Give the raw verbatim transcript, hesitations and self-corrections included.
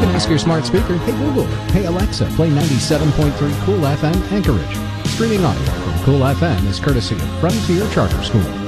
can ask your smart speaker, hey Google, hey Alexa, play ninety-seven point three Cool F M Anchorage. Streaming audio from Cool F M is courtesy of Frontier Charter School.